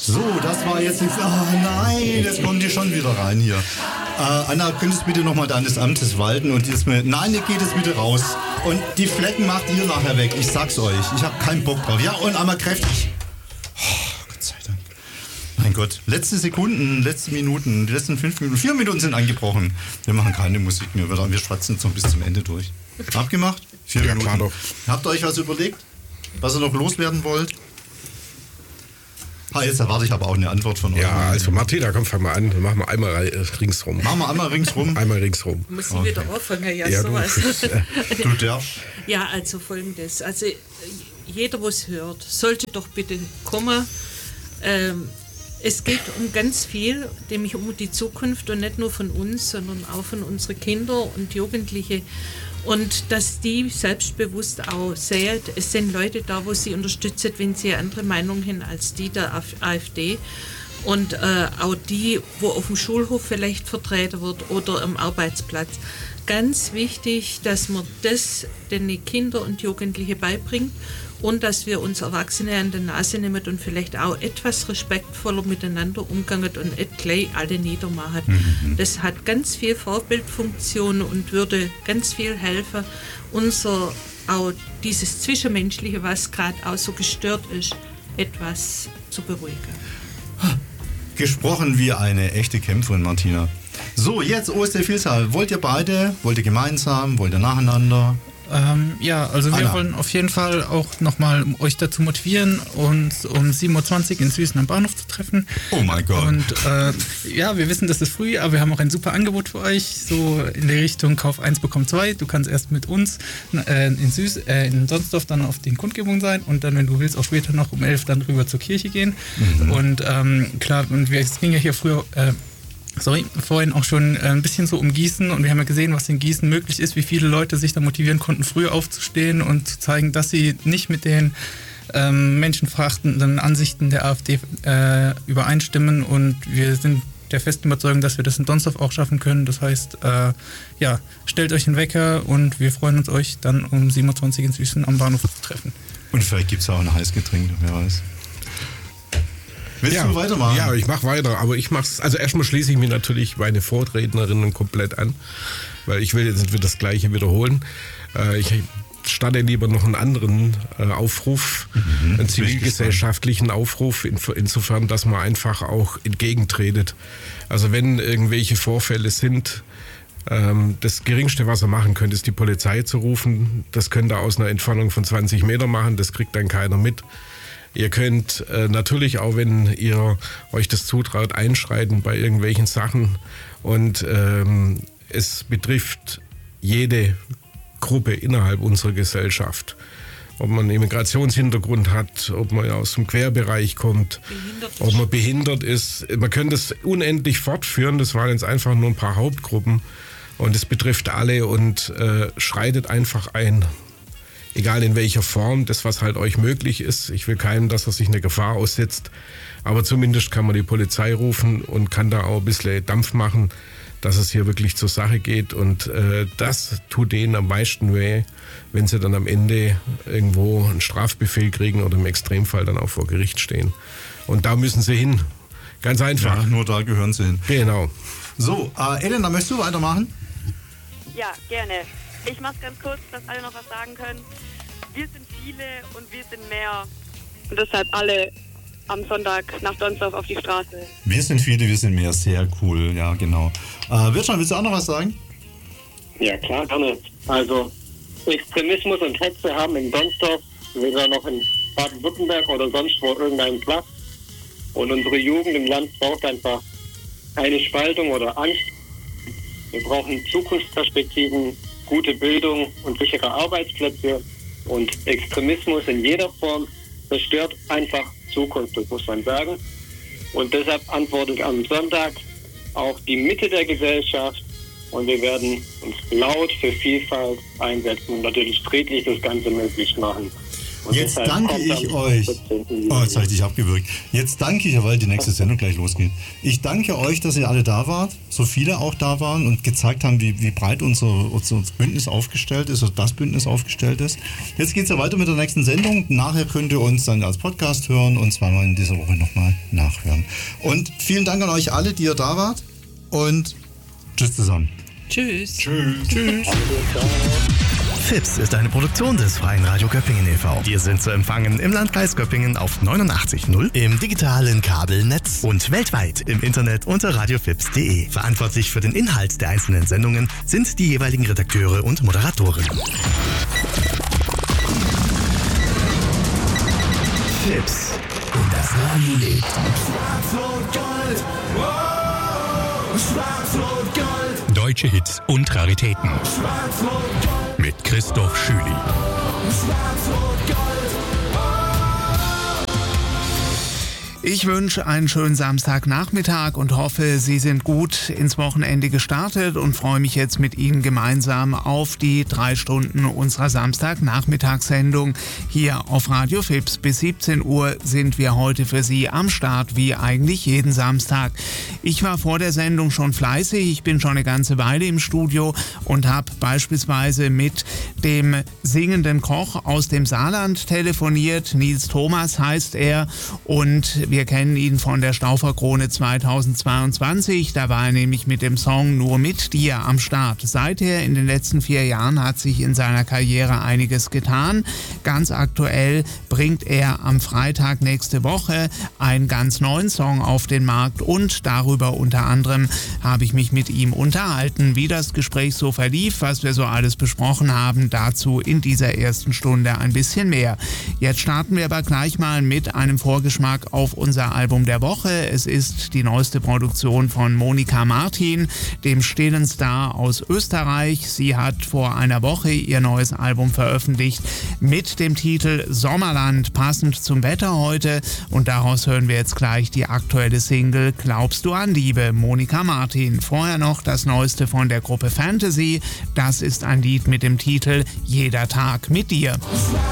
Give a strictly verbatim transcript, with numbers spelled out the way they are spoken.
So, das war jetzt nichts. Oh nein, jetzt kommen die schon wieder rein hier. Äh, Anna, könntest du bitte nochmal deines Amtes walten und jetzt mit. Nein, ihr geht jetzt bitte raus. Und die Flecken macht ihr nachher weg. Ich sag's euch. Ich habe keinen Bock drauf. Ja, und einmal kräftig. Oh, Gott sei Dank. Mein Gott. Letzte Sekunden, letzte Minuten, die letzten fünf Minuten, vier Minuten sind angebrochen. Wir machen keine Musik mehr. Wir schwatzen jetzt noch bis zum Ende durch. Abgemacht? Vier ja, Minuten. Klar doch. Habt ihr euch was überlegt? Was ihr noch loswerden wollt? Ha, jetzt erwarte ich aber auch eine Antwort von euch. Ja, also Martina, komm, fang mal an. Dann machen wir einmal ringsrum. Machen wir einmal ringsrum? Einmal ringsrum. Muss ich okay. wieder anfangen, ja, ja sowas. Du, du darfst. Ja, also folgendes. Also jeder, was hört, sollte doch bitte kommen. Ähm, es geht um ganz viel, nämlich um die Zukunft und nicht nur von uns, sondern auch von unseren Kindern und Jugendlichen. Und dass die selbstbewusst auch sehen, es sind Leute da, wo sie unterstützen, wenn sie eine andere Meinung haben als die der AfD. Und äh, auch die, wo auf dem Schulhof vielleicht vertreten wird oder am Arbeitsplatz. Ganz wichtig, dass man das den Kindern und Jugendlichen beibringt und dass wir uns Erwachsene an der Nase nehmen und vielleicht auch etwas respektvoller miteinander umgehen und nicht gleich alle niedermachen. Mhm. Das hat ganz viel Vorbildfunktion und würde ganz viel helfen, unser auch dieses Zwischenmenschliche, was gerade auch so gestört ist, etwas zu beruhigen. Gesprochen wie eine echte Kämpferin, Martina. So, jetzt O S D Vielzahl. Wollt ihr beide? Wollt ihr gemeinsam? Wollt ihr nacheinander? Ähm, ja, also wir Anna. wollen auf jeden Fall auch nochmal euch dazu motivieren, uns um sieben Uhr zwanzig in Süßen am Bahnhof zu treffen. Oh mein Gott. Und äh, ja, wir wissen, das ist früh, aber wir haben auch ein super Angebot für euch, so in der Richtung Kauf eins, bekomm zwei. Du kannst erst mit uns äh, in, Süß, äh, in Sonsdorf dann auf den Kundgebungen sein und dann, wenn du willst, auch später noch um elf dann rüber zur Kirche gehen. Mhm. Und ähm, klar, und wir, es ging ja hier früher... Äh, Sorry, vorhin auch schon ein bisschen so um Gießen und wir haben ja gesehen, was in Gießen möglich ist, wie viele Leute sich da motivieren konnten, früh aufzustehen und zu zeigen, dass sie nicht mit den ähm, menschenverachtenden Ansichten der AfD äh, übereinstimmen und wir sind der festen Überzeugung, dass wir das in Donsdorf auch schaffen können. Das heißt, äh, ja, stellt euch einen Wecker und wir freuen uns, euch dann um sieben Uhr zwanzig in Süßen am Bahnhof zu treffen. Und vielleicht gibt es auch ein Heißgetränk, wer weiß. Willst ja, du weitermachen? Ja, ich mache weiter, aber ich mache es, also erstmal schließe ich mir natürlich meine Vorrednerinnen komplett an, weil ich will jetzt nicht wieder das Gleiche wiederholen. Äh, ich starte lieber noch einen anderen äh, Aufruf, mhm, einen zivilgesellschaftlichen Aufruf, in, insofern, dass man einfach auch entgegentretet. Also wenn irgendwelche Vorfälle sind, ähm, das Geringste, was ihr machen könnt, ist die Polizei zu rufen. Das könnt ihr aus einer Entfernung von zwanzig Meter machen, das kriegt dann keiner mit. Ihr könnt äh, natürlich auch, wenn ihr euch das zutraut, einschreiten bei irgendwelchen Sachen. Und ähm, es betrifft jede Gruppe innerhalb unserer Gesellschaft. Ob man einen Immigrationshintergrund hat, ob man aus dem Querbereich kommt, ob man behindert ist. Man könnte es unendlich fortführen. Das waren jetzt einfach nur ein paar Hauptgruppen. Und es betrifft alle und äh, schreitet einfach ein. Egal in welcher Form, das was halt euch möglich ist. Ich will keinem, dass er sich eine Gefahr aussetzt. Aber zumindest kann man die Polizei rufen und kann da auch ein bisschen Dampf machen, dass es hier wirklich zur Sache geht. Und äh, das tut denen am meisten weh, wenn sie dann am Ende irgendwo einen Strafbefehl kriegen oder im Extremfall dann auch vor Gericht stehen. Und da müssen sie hin. Ganz einfach. Ja, nur da gehören sie hin. Genau. So, äh, Elena, möchtest du weitermachen? Ja, gerne. Ich mach's ganz kurz, dass alle noch was sagen können. Wir sind viele und wir sind mehr. Und deshalb alle am Sonntag nach Donsdorf auf die Straße. Wir sind viele, wir sind mehr. Sehr cool, ja, genau. Äh, Wirtschan, willst du auch noch was sagen? Ja, klar, gerne. Also, Extremismus und Hetze haben in Donsdorf, weder noch in Baden-Württemberg oder sonst wo irgendeinen Platz. Und unsere Jugend im Land braucht einfach keine Spaltung oder Angst. Wir brauchen Zukunftsperspektiven, gute Bildung und sichere Arbeitsplätze. Und Extremismus in jeder Form zerstört einfach Zukunft, das muss man sagen. Und deshalb antwortet am Sonntag auch die Mitte der Gesellschaft. Und wir werden uns laut für Vielfalt einsetzen und natürlich friedlich das Ganze möglich machen. Und Jetzt deshalb danke kommt am ich euch. siebzehnten Juli. Oh, jetzt habe ich dich abgewürgt. Jetzt danke ich, weil die nächste Sendung gleich losgeht. Ich danke euch, dass ihr alle da wart, so viele auch da waren und gezeigt haben, wie, wie breit unser, unser Bündnis aufgestellt ist oder das Bündnis aufgestellt ist. Jetzt geht es ja weiter mit der nächsten Sendung. Nachher könnt ihr uns dann als Podcast hören und zweimal in dieser Woche nochmal nachhören. Und vielen Dank an euch alle, die ihr da wart und tschüss zusammen. Tschüss. Tschüss. Tschüss. Fips ist eine Produktion des Freien Radio Göppingen e V Wir sind zu empfangen im Landkreis Göppingen auf neunundachtzig Komma null, im digitalen Kabelnetz und weltweit im Internet unter radiofips punkt de. Verantwortlich für den Inhalt der einzelnen Sendungen sind die jeweiligen Redakteure und Moderatoren. Fips. Und das Radio lebt. Schwarz-Rot-Gold. Wow. Schwarz-Rot-Gold. Deutsche Hits und Raritäten. Schwarz-Rot-Gold. Mit Christoph Schüli. Schwarz-Rot-Gold. Ich wünsche einen schönen Samstagnachmittag und hoffe, Sie sind gut ins Wochenende gestartet und freue mich jetzt mit Ihnen gemeinsam auf die drei Stunden unserer Samstagnachmittagssendung hier auf Radio Fips. Bis siebzehn Uhr sind wir heute für Sie am Start, wie eigentlich jeden Samstag. Ich war vor der Sendung schon fleißig, ich bin schon eine ganze Weile im Studio und habe beispielsweise mit dem singenden Koch aus dem Saarland telefoniert. Nils Thomas heißt er und wir kennen ihn von der Stauferkrone zweitausendzweiundzwanzig. Da war er nämlich mit dem Song Nur mit dir am Start. Seither in den letzten vier Jahren hat sich in seiner Karriere einiges getan. Ganz aktuell bringt er am Freitag nächste Woche einen ganz neuen Song auf den Markt und darüber unter anderem habe ich mich mit ihm unterhalten. Wie das Gespräch so verlief, was wir so alles besprochen haben, dazu in dieser ersten Stunde ein bisschen mehr. Jetzt starten wir aber gleich mal mit einem Vorgeschmack auf unser Album der Woche. Es ist die neueste Produktion von Monika Martin, dem stillen Star aus Österreich. Sie hat vor einer Woche ihr neues Album veröffentlicht mit dem Titel Sommerland, passend zum Wetter heute. Und daraus hören wir jetzt gleich die aktuelle Single Glaubst du an Liebe, Monika Martin. Vorher noch das Neueste von der Gruppe Fantasy. Das ist ein Lied mit dem Titel Jeder Tag mit dir.